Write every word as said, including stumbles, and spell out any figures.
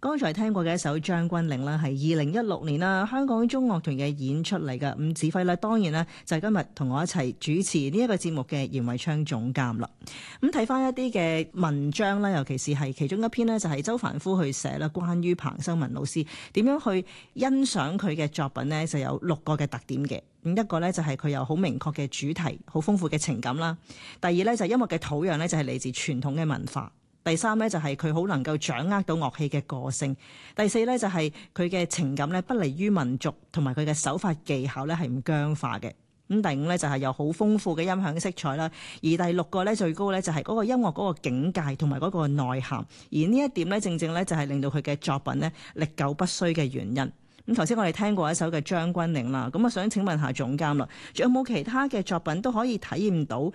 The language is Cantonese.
剛才聽過嘅一首《將軍令》啦，係二零一六年啦，香港中樂團嘅演出嚟㗎。咁指揮咧，當然咧就係今日同我一齊主持呢一個節目嘅嚴偉昌總監啦。咁睇翻一啲嘅文章啦，尤其是係其中一篇呢，就係周凡夫去寫啦，關於彭秀文老師點樣去欣賞佢嘅作品呢，就有六個嘅特點嘅。咁一個呢，就係佢有好明確嘅主題，好豐富嘅情感啦。第二呢，就係音樂嘅土壤呢，就係嚟自傳統嘅文化。第三呢，就係佢好能夠掌握到樂器嘅個性。第四呢，就係佢嘅情感呢，不離於民族，同埋佢嘅手法技巧呢，係唔僵化嘅。咁第五呢，就係有好豐富嘅音響色彩啦。而第六個呢，最高呢，就係嗰個音樂嗰個境界同埋嗰個內涵。而呢一點呢，正正呢，就係令到佢嘅作品呢，歷久不衰嘅原因。咁頭先我哋聽過一首嘅《將軍令》啦，咁我想請問下總監啦，仲有冇其他嘅作品都可以體驗到